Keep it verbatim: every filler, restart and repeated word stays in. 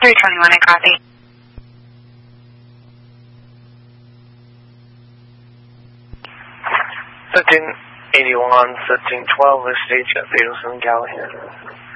three twenty-one, I copy. thirteen eighty-one, thirteen twelve, stage at zero seven Galley.